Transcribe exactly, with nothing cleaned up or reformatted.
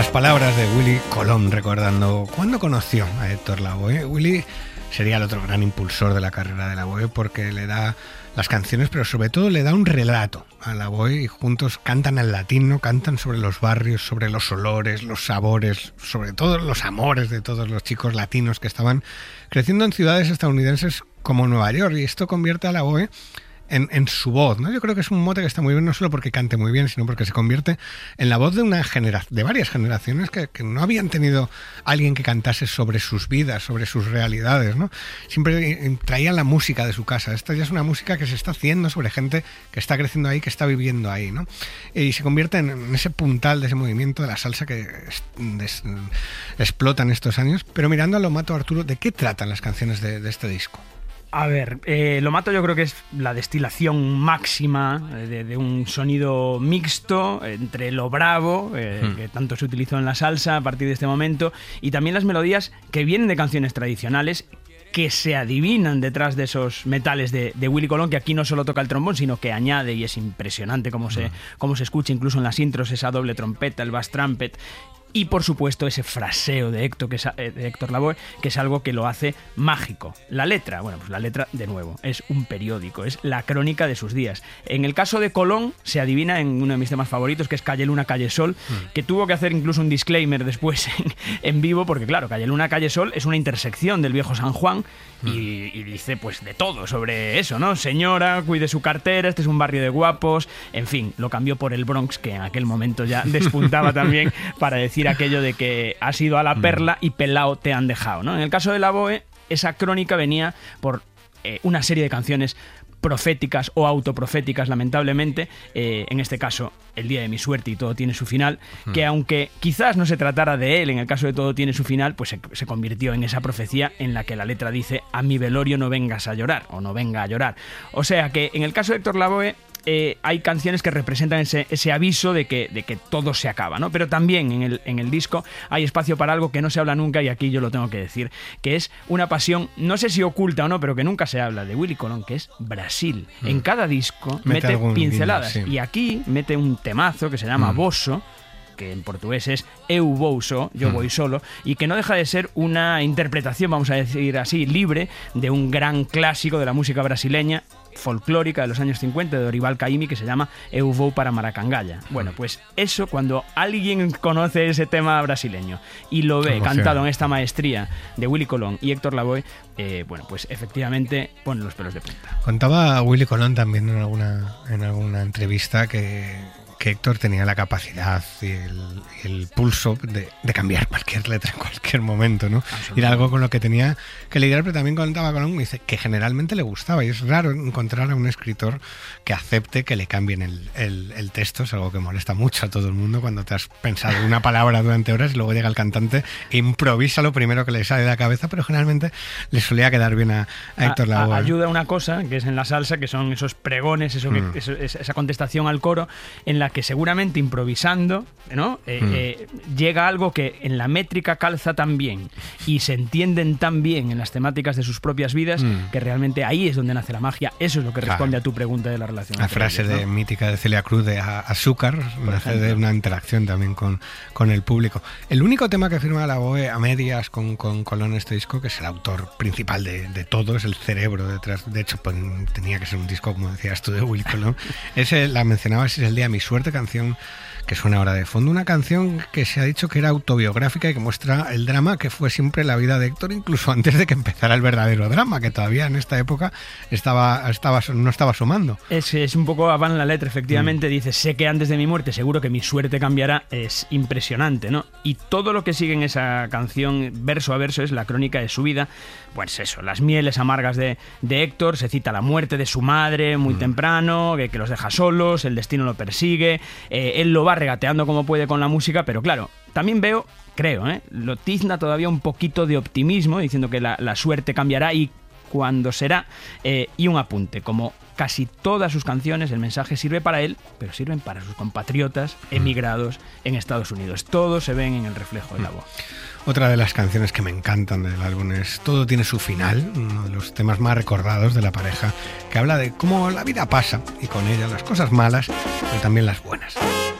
Las palabras de Willy Colón recordando cuándo conoció a Héctor Lavoe. Willy sería el otro gran impulsor de la carrera de Lavoe porque le da las canciones, pero sobre todo le da un relato a Lavoe y juntos cantan en latín, ¿no? Cantan sobre los barrios, sobre los olores, los sabores, sobre todo los amores de todos los chicos latinos que estaban creciendo en ciudades estadounidenses como Nueva York, y esto convierte a Lavoe En, en su voz, ¿no? Yo creo que es un mote que está muy bien, no solo porque cante muy bien, sino porque se convierte en la voz de una genera- de varias generaciones que, que no habían tenido alguien que cantase sobre sus vidas, sobre sus realidades, ¿no? Siempre traía la música de su casa. Esta ya es una música que se está haciendo sobre gente que está creciendo ahí, que está viviendo ahí, ¿no? Y se convierte en, en ese puntal de ese movimiento de la salsa que es, des, explota en estos años. Pero mirando a Lo Mato, Arturo, ¿de qué tratan las canciones de, de este disco? A ver, eh, Lo Mato yo creo que es la destilación máxima de, de un sonido mixto entre lo bravo, eh, hmm. que tanto se utilizó en la salsa a partir de este momento, y también las melodías que vienen de canciones tradicionales que se adivinan detrás de esos metales de, de Willy Colón, que aquí no solo toca el trombón, sino que añade, y es impresionante cómo se, cómo se escucha incluso en las intros, esa doble trompeta, el bass trumpet. Y por supuesto ese fraseo de Héctor, que es, de Héctor Lavoe, que es algo que lo hace mágico. La letra, bueno, pues la letra de nuevo, es un periódico, es la crónica de sus días. En el caso de Colón se adivina en uno de mis temas favoritos, que es Calle Luna, Calle Sol, mm. que tuvo que hacer incluso un disclaimer después en, en vivo, porque claro, Calle Luna, Calle Sol es una intersección del viejo San Juan, mm. y, y dice pues de todo sobre eso, ¿no? Señora, cuide su cartera, este es un barrio de guapos, en fin, lo cambió por el Bronx, que en aquel momento ya despuntaba también para decir aquello de que has ido a la perla y pelao te han dejado, ¿no? En el caso de Lavoe, esa crónica venía por eh, una serie de canciones proféticas o autoproféticas, lamentablemente, eh, en este caso, El día de mi suerte y Todo tiene su final, mm. que aunque quizás no se tratara de él, en el caso de Todo tiene su final, pues se, se convirtió en esa profecía en la que la letra dice: a mi velorio no vengas a llorar, o no venga a llorar. O sea que en el caso de Héctor Lavoe, Eh, hay canciones que representan ese, ese aviso de que, de que todo se acaba, ¿no? Pero también en el, en el disco hay espacio para algo que no se habla nunca, y aquí yo lo tengo que decir, que es una pasión, no sé si oculta o no, pero que nunca se habla, de Willy Colón, que es Brasil. Mm. En cada disco mete, mete pinceladas, guiño, sí. Y aquí mete un temazo que se llama mm. Bosso, que en portugués es Eu vou só, yo mm. voy solo, y que no deja de ser una interpretación, vamos a decir así, libre de un gran clásico de la música brasileña, folclórica de los años cincuenta, de Dorival Caymmi, que se llama Eu vou para Maracangalla. Bueno, pues eso, cuando alguien conoce ese tema brasileño y lo ve cantado en esta maestría de Willy Colón y Héctor Lavoe, eh, bueno, pues efectivamente pone los pelos de punta. Contaba Willy Colón también en alguna, en alguna entrevista que que Héctor tenía la capacidad y el, el pulso de, de cambiar cualquier letra en cualquier momento, ¿no? Y era algo con lo que tenía que lidiar, pero también contaba Colón, me dice que generalmente le gustaba, y es raro encontrar a un escritor que acepte que le cambien el, el, el texto. Es algo que molesta mucho a todo el mundo cuando te has pensado una palabra durante horas y luego llega el cantante e improvisa lo primero que le sale de la cabeza, pero generalmente le solía quedar bien a, a Héctor Lavoe. Ayuda una cosa que es en la salsa, que son esos pregones, eso que, mm. eso, esa contestación al coro, en la que seguramente improvisando, ¿no? Eh, mm. eh, llega algo que en la métrica calza tan bien y se entienden tan bien en las temáticas de sus propias vidas, mm. que realmente ahí es donde nace la magia. Eso es lo que responde claro. a tu pregunta de la relación. La frase ellos, ¿no? de mítica de Celia Cruz de azúcar, nace de una interacción también con, con el público. El único tema que firma Lavoe a medias con, con Colón en este disco, que es el autor principal de, de todo, es el cerebro detrás. De hecho, pues, tenía que ser un disco, como decías tú, de Willy Colón. Ese, la mencionabas, es El día de mi suerte, canción que suena ahora de fondo, una canción que se ha dicho que era autobiográfica y que muestra el drama que fue siempre la vida de Héctor, incluso antes de que empezara el verdadero drama, que todavía en esta época estaba, estaba, no estaba asomando. Es, es un poco van la letra, efectivamente, mm. dice: sé que antes de mi muerte seguro que mi suerte cambiará. Es impresionante, ¿no? Y todo lo que sigue en esa canción, verso a verso, es la crónica de su vida. Pues eso, las mieles amargas de, de Héctor, se cita la muerte de su madre muy mm. temprano, que, que los deja solos, el destino lo persigue, eh, él lo va regateando como puede con la música, pero claro, también veo, creo, ¿eh? lo tizna todavía un poquito de optimismo, diciendo que la, la suerte cambiará y cuando será, eh, y un apunte, como casi todas sus canciones, el mensaje sirve para él, pero sirven para sus compatriotas emigrados en Estados Unidos. Todos se ven en el reflejo de la voz. Otra de las canciones que me encantan del álbum es Todo tiene su final, uno de los temas más recordados de la pareja, que habla de cómo la vida pasa y con ella las cosas malas, pero también las buenas.